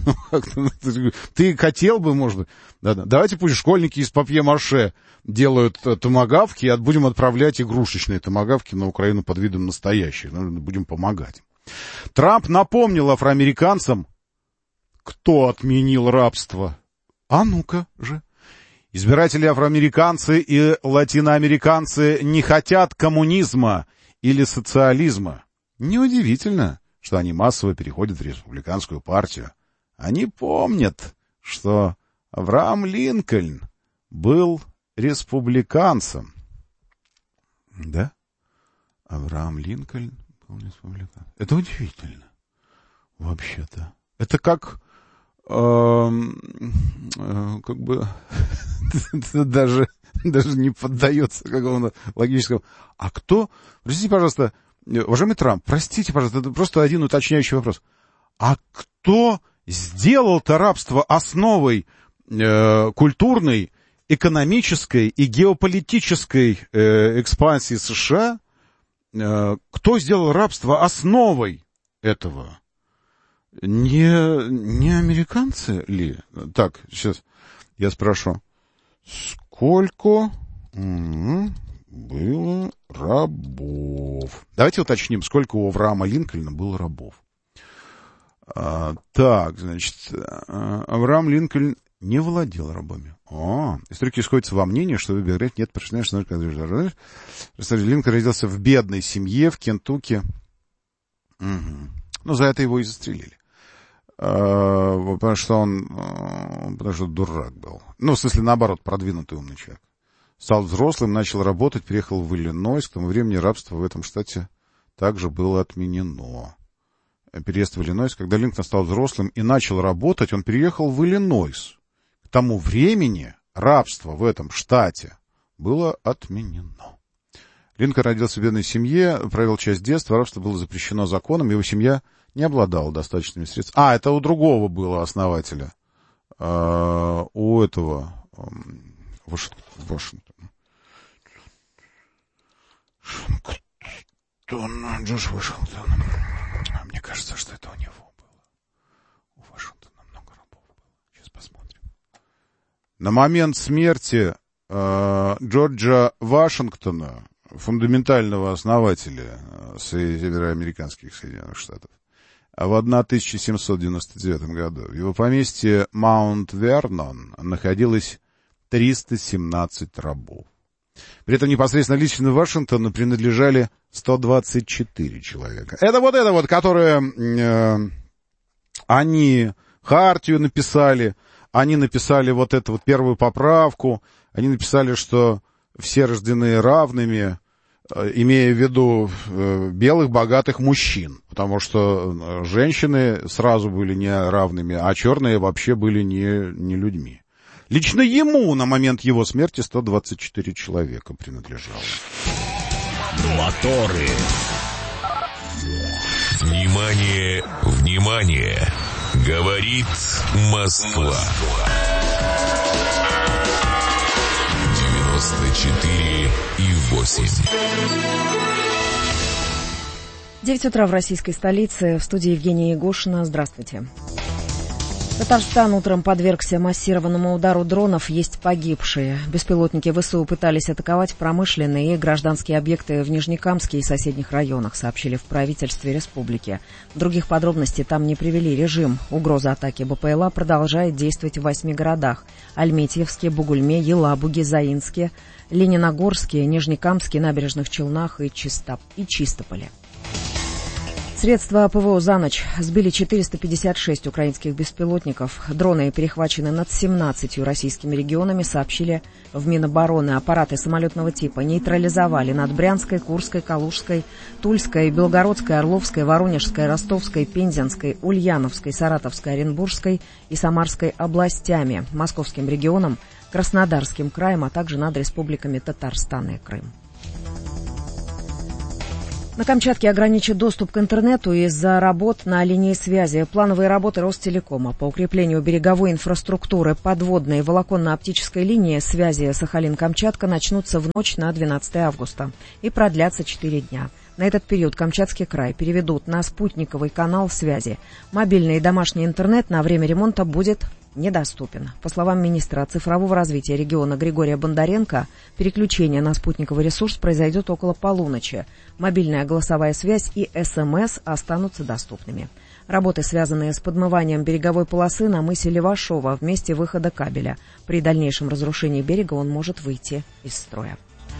Ты хотел бы, может быть... Давайте пусть школьники из папье-маше делают томагавки, и будем отправлять игрушечные томагавки на Украину под видом настоящих. Будем помогать. Трамп напомнил афроамериканцам, кто отменил рабство. А ну-ка же. Избиратели афроамериканцы и латиноамериканцы не хотят коммунизма или социализма. Неудивительно, что они массово переходят в республиканскую партию. Они помнят, что Авраам Линкольн был республиканцем. Да? Авраам Линкольн был республиканцем. Это удивительно. Вообще-то. Это как бы даже не поддается какому-то логическому. А кто? Простите, пожалуйста, уважаемый Трамп, простите, пожалуйста, это просто один уточняющий вопрос. А кто сделал-то рабство основой культурной, экономической и геополитической экспансии США? Кто сделал рабство основой этого? Не американцы ли? Так, сейчас я спрошу. Сколько было рабов? Давайте уточним, сколько у Авраама Линкольна было рабов. Так, значит, Авраам Линкольн не владел рабами. Историки сходятся во мнении, что в биографии нет персонажа. Линкольн родился в бедной семье в Кентукки. Ну, за это его и застрелили. Потому что дурак был. Ну, в смысле, наоборот, продвинутый умный человек. Стал взрослым, начал работать, переехал в Иллинойс. К тому времени рабство в этом штате также было отменено. Переезд в Иллинойс. Когда Линкольн стал взрослым и начал работать, он переехал в Иллинойс. К тому времени рабство в этом штате было отменено. Линкольн родился в бедной семье, провел часть детства, рабство было запрещено законом, его семья не обладала достаточными средствами. Это у другого было основателя. У этого Вашингтона. Джордж Вашингтон. Мне кажется, что это у него было. У Вашингтона много рабов было. Сейчас посмотрим. На момент смерти Джорджа Вашингтона, фундаментального основателя североамериканских Соединенных Штатов, в 1799 году в его поместье Маунт-Вернон находилось 317 рабов. При этом непосредственно лично Вашингтону принадлежали 124 человека. Это которые они хартию написали, они написали вот эту вот первую поправку, они написали, что все рождены равными, имея в виду белых, богатых мужчин, потому что женщины сразу были не равными, а черные вообще были не людьми. Лично ему на момент его смерти 124 человека принадлежало. Моторы. Внимание, внимание! Говорит Москва. 94,8. 9 утра в российской столице. В студии Евгения Егошина. Здравствуйте. Татарстан утром подвергся массированному удару дронов, есть погибшие. Беспилотники ВСУ пытались атаковать промышленные и гражданские объекты в Нижнекамске и соседних районах, сообщили в правительстве республики. Других подробностей там не привели. Режим угрозы атаки БПЛА продолжает действовать в 8 городах: Альметьевске, Бугульме, Елабуге, Заинске, Лениногорске, Нижнекамске, Набережных Челнах и Чистополе. Средства ПВО за ночь сбили 456 украинских беспилотников. Дроны перехвачены над 17 российскими регионами, сообщили в Минобороны. Аппараты самолетного типа нейтрализовали над Брянской, Курской, Калужской, Тульской, Белгородской, Орловской, Воронежской, Ростовской, Пензенской, Ульяновской, Саратовской, Оренбургской и Самарской областями, Московским регионом, Краснодарским краем, а также над республиками Татарстан и Крым. На Камчатке ограничат доступ к интернету из-за работ на линии связи. Плановые работы Ростелекома по укреплению береговой инфраструктуры подводной и волоконно-оптической линии связи Сахалин-Камчатка начнутся в ночь на 12 августа и продлятся 4 дня. На этот период Камчатский край переведут на спутниковый канал связи. Мобильный и домашний интернет на время ремонта будет недоступен. По словам министра цифрового развития региона Григория Бондаренко, переключение на спутниковый ресурс произойдет около полуночи. Мобильная голосовая связь и СМС останутся доступными. Работы, связанные с подмыванием береговой полосы на мысе Левашова в месте выхода кабеля. При дальнейшем разрушении берега он может выйти из строя.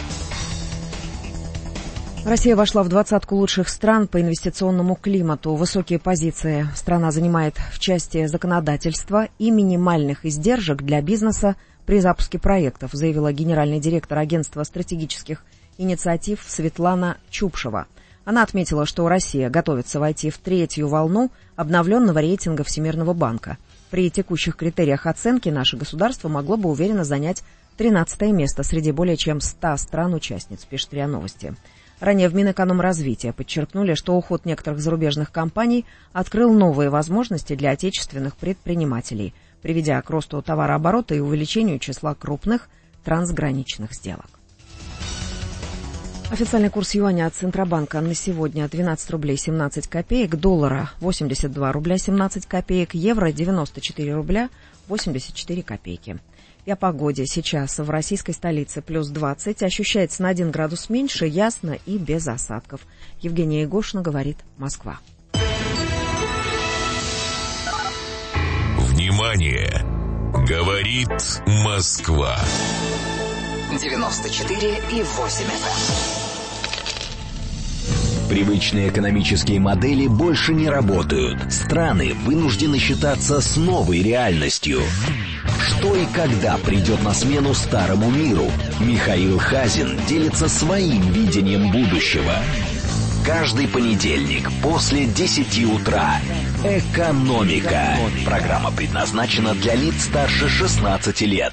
Россия вошла в 20-ку лучших стран по инвестиционному климату. Высокие позиции страна занимает в части законодательства и минимальных издержек для бизнеса при запуске проектов, заявила генеральный директор агентства стратегических инициатив Светлана Чупшева. Она отметила, что Россия готовится войти в 3-ю волну обновленного рейтинга Всемирного банка. При текущих критериях оценки наше государство могло бы уверенно занять 13-е место среди более чем 100 стран-участниц, пишет РИА Новости. Ранее в Минэкономразвития подчеркнули, что уход некоторых зарубежных компаний открыл новые возможности для отечественных предпринимателей, приведя к росту товарооборота и увеличению числа крупных трансграничных сделок. Официальный курс юаня от Центробанка на сегодня 12 рублей 17 копеек, доллара 82 рубля 17 копеек, евро 94 рубля 84 копейки. И о погоде. Сейчас в российской столице плюс 20, ощущается на 1 градус меньше, ясно и без осадков. Евгения Егошина, говорит Москва. Внимание! Говорит Москва. 94,8 FM. Привычные экономические модели больше не работают. Страны вынуждены считаться с новой реальностью. Что и когда придет на смену старому миру? Михаил Хазин делится своим видением будущего. Каждый понедельник после 10 утра. «Экономика». Программа предназначена для лиц старше 16 лет.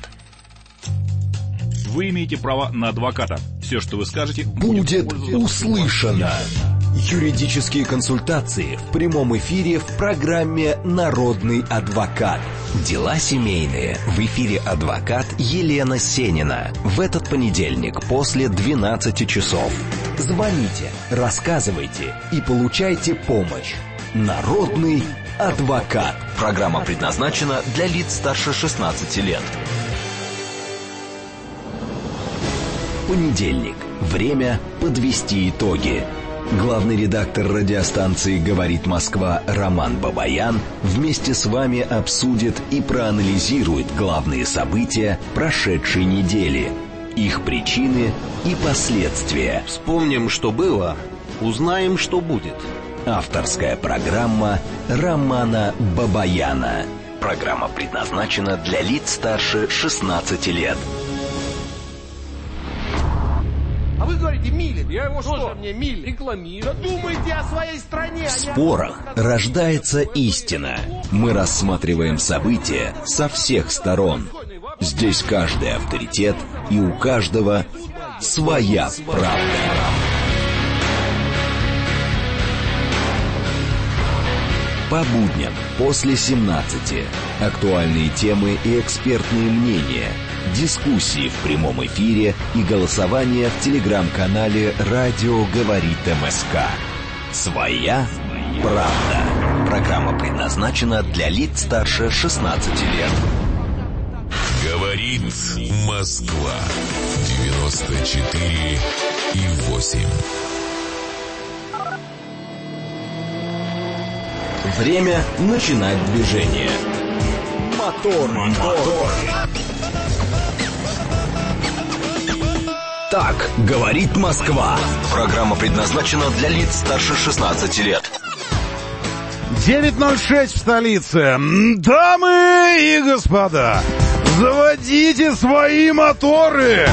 Вы имеете право на адвоката. Все, что вы скажете, будет услышано. Юридические консультации в прямом эфире в программе «Народный адвокат». Дела семейные. В эфире адвокат Елена Сенина. В этот понедельник после 12 часов. Звоните, рассказывайте и получайте помощь. «Народный адвокат». Программа предназначена для лиц старше 16 лет. Понедельник. Время подвести итоги. Главный редактор радиостанции «Говорит Москва» Роман Бабаян вместе с вами обсудит и проанализирует главные события прошедшей недели, их причины и последствия. Вспомним, что было, узнаем, что будет. Авторская программа Романа Бабаяна. Программа предназначена для лиц старше 16 лет. А вы говорите, Милин. Я его что? Мне Милин рекламирую. Думайте о своей стране. В спорах рождается истина. Мы рассматриваем события со всех сторон. Здесь каждый авторитет, и у каждого своя правда. По будням после 17. Актуальные темы и экспертные мнения. Дискуссии в прямом эфире и голосование в телеграм-канале «Радио говорит МСК». Своя правда. Программа предназначена для лиц старше 16 лет. Говорит Москва. 94,8. Время начинать движение. Мотор. Так говорит Москва. Программа предназначена для лиц старше 16 лет. 9:06 в столице. Дамы и господа, заводите свои моторы.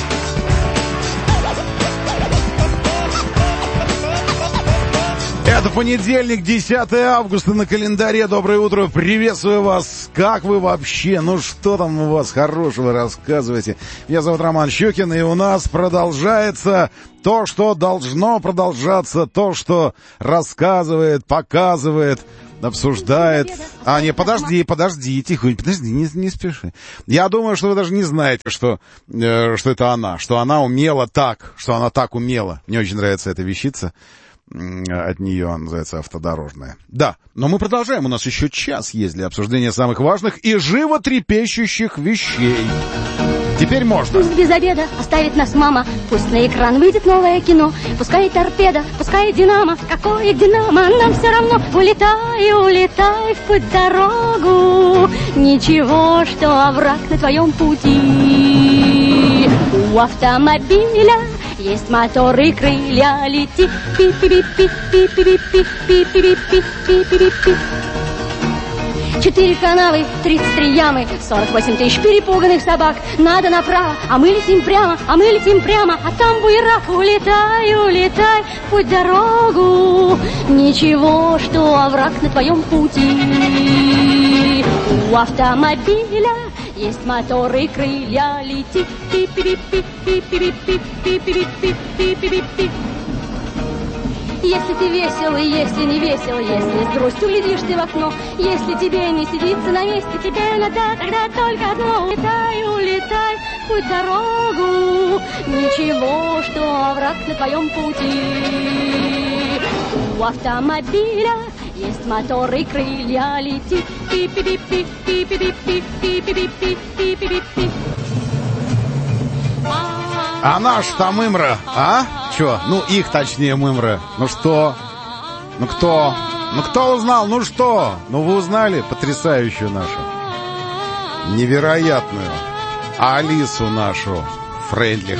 Это понедельник, 10 августа на календаре. Доброе утро, приветствую вас. Как вы вообще? Ну что там у вас хорошего, рассказывайте. Меня зовут Роман Щукин, и у нас продолжается то, что должно продолжаться, то, что рассказывает, показывает, обсуждает. Подожди, тихо, подожди, не спеши. Я думаю, что вы даже не знаете, что это она, что она умела так, что она так умела. Мне очень нравится эта вещица. От нее она называется «Автодорожная». Да, но мы продолжаем. У нас еще час есть для обсуждения самых важных и животрепещущих вещей. Теперь можно. Пусть без обеда оставит нас мама, пусть на экран выйдет новое кино. Пускай торпеда, пускай динамо, какое динамо, нам все равно. Улетай, улетай в путь дорогу, ничего, что овраг на твоем пути. У автомобиля есть мотор и крылья, лети, пи-пи-пи-пи-пи-пи-пи-пи-пи-пи-пи-пи-пи. 4 канавы, 33 ямы, 48 тысяч перепуганных собак. Надо направо, а мы летим прямо, а там буерак. Улетай, улетай, в путь дорогу, ничего, что овраг на твоем пути. У автомобиля есть мотор и крылья, лети, пи-пи-пи-пи-пи-пи-пи-пи-пи-пи-пи-пи. Если ты весел, и если не весел, если с грустью глядишь ты в окно, если тебе не сидится на месте, тебе надо тогда только одно. Улетай, улетай, в путь дорогу, ничего, что овраг на твоем пути. У автомобиля есть мотор и крылья, лети, пи-пи-пи-пи-пи-пи-пи-пи-пи-пи-пи-пи-пи. А наш там Имра, а? Чё? Ну, их точнее Имра. Ну что? Ну кто? Ну кто узнал? Ну что? Ну вы узнали потрясающую нашу, невероятную Алису нашу Фрейндлих.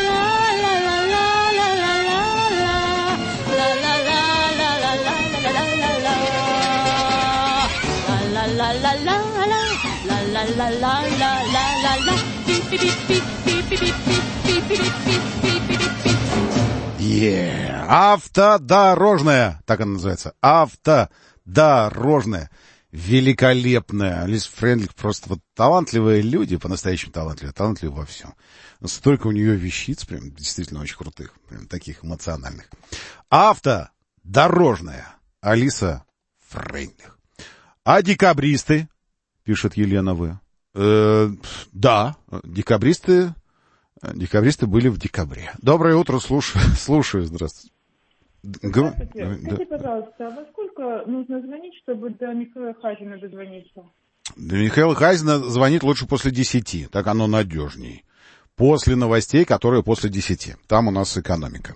Автодорожная, так она называется. Автодорожная. Великолепная. Алиса Фрейндлих просто вот талантливые люди, по-настоящему талантливые во всем. Столько у нее вещиц, прям действительно очень крутых, прям таких эмоциональных. Автодорожная. Алиса Фрейндлих. А декабристы, пишет Елена В. Да, декабристы были в декабре. Доброе утро, слушаю, здравствуйте. Здравствуйте. Скажите, пожалуйста, во сколько нужно звонить, чтобы до Михаила Хазина дозвониться? До Михаила Хазина звонить лучше после 10, так оно надежней. После новостей, которые после 10. Там у нас экономика.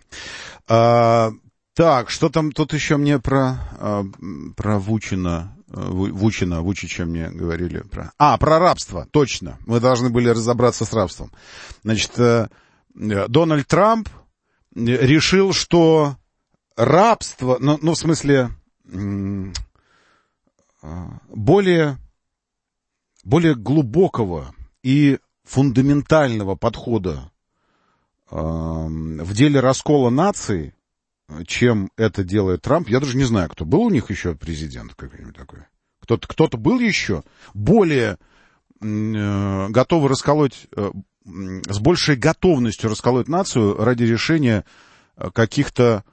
Так, что там тут еще мне про Вучича мне говорили. Про рабство, точно. Мы должны были разобраться с рабством. Значит, Дональд Трамп решил, что рабство, ну в смысле, более глубокого и фундаментального подхода в деле раскола нации, чем это делает Трамп. Я даже не знаю, кто был у них еще президент какой-нибудь такой. Кто-то был еще более готовый расколоть, с большей готовностью расколоть нацию ради решения каких-то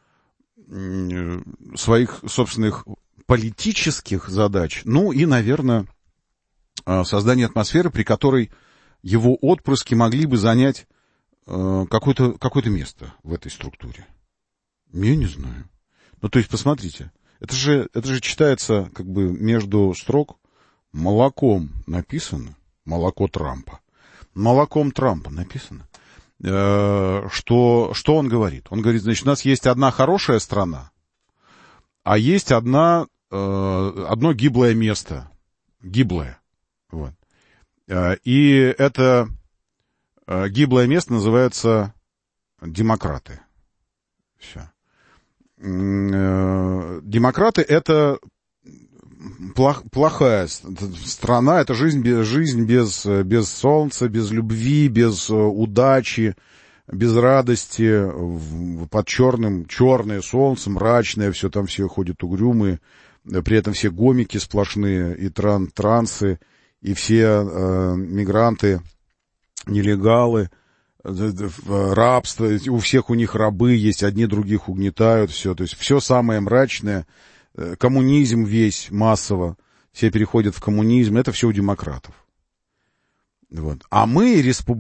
своих собственных политических задач. Ну и, наверное, создание атмосферы, при которой его отпрыски могли бы занять какое-то место в этой структуре. Я не знаю. Ну, то есть, посмотрите, это же читается как бы между строк молоком написано, молоко Трампа. Молоком Трампа написано. Что он говорит? Он говорит, значит, у нас есть одна хорошая страна, а есть одно гиблое место. Гиблое. Вот. И это гиблое место называется демократы. Все. Демократы — это плохая страна, это жизнь без солнца, без любви, без удачи, без радости, под черное солнце, мрачное, все там все ходят угрюмые, при этом все гомики сплошные, и трансы, и все мигранты, нелегалы, рабство, у всех у них рабы есть, одни других угнетают, все, то есть все самое мрачное, коммунизм весь массово, все переходят в коммунизм, это все у демократов. Вот. А мы,